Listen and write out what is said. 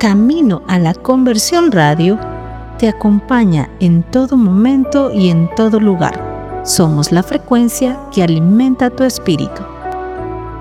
Camino a la Conversión Radio te acompaña en todo momento y en todo lugar. Somos la frecuencia que alimenta tu espíritu.